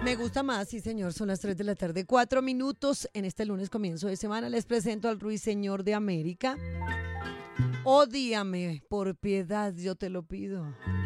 Me gusta más, sí señor, son las 3 de la tarde, 4 minutos. En este lunes comienzo de semana les presento al Ruiseñor de América. Ódiame, por piedad, yo te lo pido.